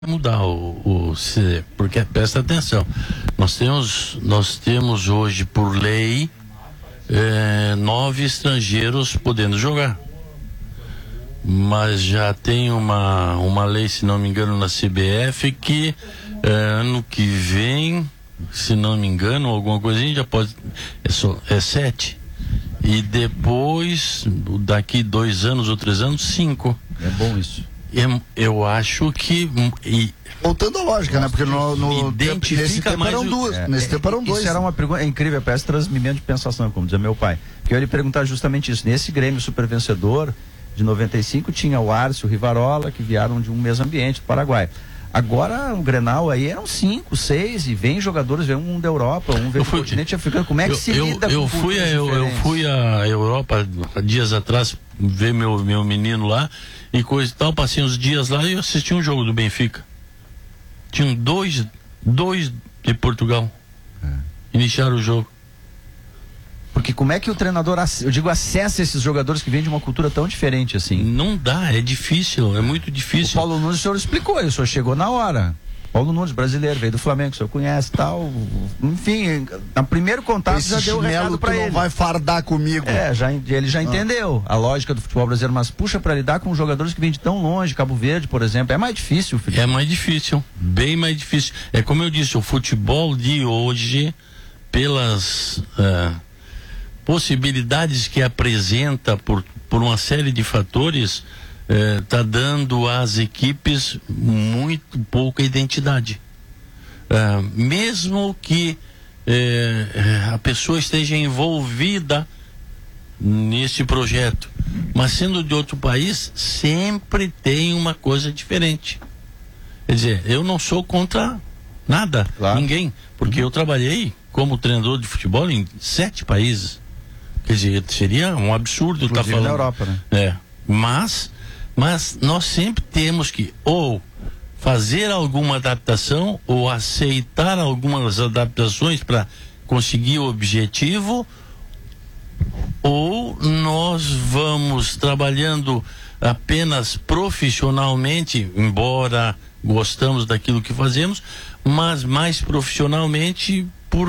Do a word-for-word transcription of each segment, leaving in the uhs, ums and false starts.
mudar o, o se, porque presta atenção, nós temos nós temos hoje por lei é, nove estrangeiros podendo jogar, mas já tem uma uma lei, se não me engano, na C B F que é, ano que vem, se não me engano, alguma coisinha já pode, é, só, é sete, e depois daqui dois anos ou três anos cinco. É bom isso. Eu, eu acho que e, voltando à lógica, né? Porque no, no identifica nesse tempo mais eram o, duas, é, nesse é, tempo eram dois. Isso era uma pergunta, é incrível, parece transmimento de pensação, como dizia meu pai. Porque eu ia lhe perguntar justamente isso. Nesse Grêmio super vencedor de noventa e cinco tinha o Arce, o Rivarola, que vieram de um mesmo ambiente do Paraguai. Agora o Grenal aí eram cinco, seis, e vem jogadores, vem um da Europa, um vem do continente africano. Como é que eu, se eu, lida eu com fui a, eu, eu fui à Europa dias atrás ver meu, meu menino lá e coisa e tal, passei uns dias lá e eu assisti um jogo do Benfica. Tinham dois, dois de Portugal. É. Iniciaram o jogo. Porque como é que o treinador, eu digo, acessa esses jogadores que vêm de uma cultura tão diferente assim? Não dá, é difícil, é muito difícil. O Paulo Nunes, o senhor explicou, o senhor chegou na hora. Paulo Nunes, brasileiro, veio do Flamengo, o senhor conhece e tal. Enfim, no primeiro contato esse já deu o recado pra ele. Não vai fardar comigo. É, já, ele já ah. entendeu a lógica do futebol brasileiro, mas puxa, pra lidar com jogadores que vêm de tão longe, Cabo Verde, por exemplo, é mais difícil, Felipe. É mais difícil, bem mais difícil. É como eu disse, o futebol de hoje, pelas uh, possibilidades que apresenta por, por uma série de fatores, está eh, dando às equipes muito pouca identidade. Uh, mesmo que eh, a pessoa esteja envolvida nesse projeto, mas sendo de outro país, sempre tem uma coisa diferente. Quer dizer, eu não sou contra nada, claro. Ninguém, porque uhum. eu trabalhei como treinador de futebol em sete países. Quer dizer, seria um absurdo estar falando. Na Europa, né? É, mas Mas nós sempre temos que ou fazer alguma adaptação ou aceitar algumas adaptações para conseguir o objetivo, ou nós vamos trabalhando apenas profissionalmente, embora gostamos daquilo que fazemos, mas mais profissionalmente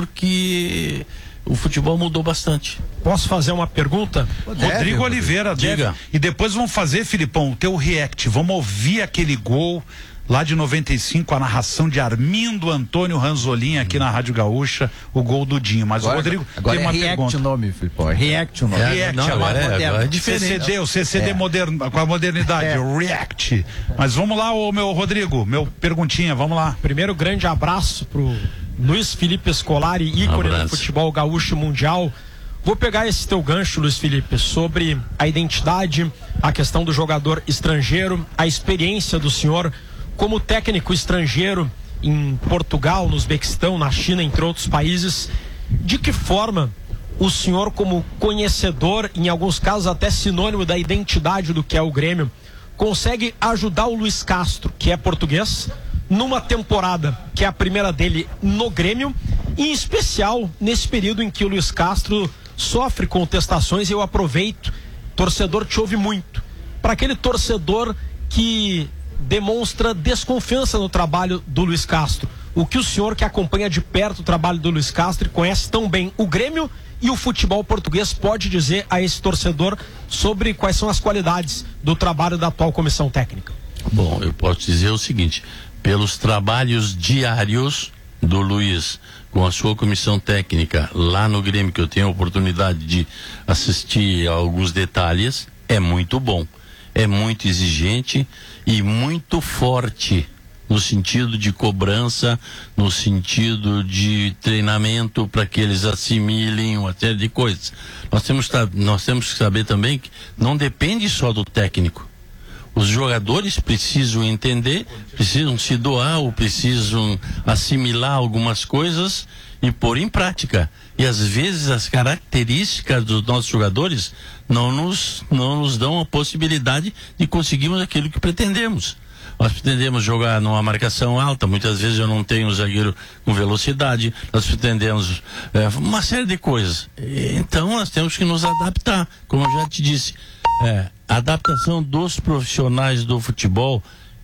porque o futebol mudou bastante. Posso fazer uma pergunta? Deve, Rodrigo Oliveira, diga. Deve. E depois vamos fazer, Filipão, o teu react. Vamos ouvir aquele gol lá de noventa e cinco, a narração de Armindo Antônio Ranzolin aqui hum. na Rádio Gaúcha, o gol do Dinho. Mas agora, o Rodrigo agora tem é uma react pergunta. O nome, Filipão. É react o nome. É, react, não, agora é, agora é diferente. C C D, o C C D é. moderno, com a modernidade, é. o react. Mas vamos lá, ô, meu Rodrigo, meu perguntinha, vamos lá. Primeiro, grande abraço pro Luiz Felipe Scolari, ícone um do futebol gaúcho mundial. Vou pegar esse teu gancho, Luiz Felipe, sobre a identidade, a questão do jogador estrangeiro, a experiência do senhor como técnico estrangeiro em Portugal, no Uzbequistão, na China, entre outros países. De que forma o senhor, como conhecedor, em alguns casos até sinônimo da identidade do que é o Grêmio, consegue ajudar o Luiz Castro, que é português, numa temporada que é a primeira dele no Grêmio, e em especial nesse período em que o Luiz Castro sofre contestações? E eu aproveito, torcedor te ouve muito, para aquele torcedor que demonstra desconfiança no trabalho do Luiz Castro. O que o senhor, que acompanha de perto o trabalho do Luiz Castro e conhece tão bem o Grêmio e o futebol português, pode dizer a esse torcedor sobre quais são as qualidades do trabalho da atual comissão técnica? Bom, eu posso dizer o seguinte: pelos trabalhos diários do Luiz com a sua comissão técnica lá no Grêmio, que eu tenho a oportunidade de assistir a alguns detalhes, é muito bom, é muito exigente e muito forte no sentido de cobrança, no sentido de treinamento para que eles assimilem uma série de coisas. Nós temos, nós temos que saber também que não depende só do técnico. Os jogadores precisam entender, precisam se doar ou precisam assimilar algumas coisas e pôr em prática. E às vezes as características dos nossos jogadores não nos, não nos dão a possibilidade de conseguirmos aquilo que pretendemos. Nós pretendemos jogar numa marcação alta, muitas vezes eu não tenho um zagueiro com velocidade, nós pretendemos é, uma série de coisas. Então nós temos que nos adaptar, como eu já te disse. É, a adaptação dos profissionais do futebol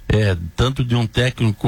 é, tanto de um técnico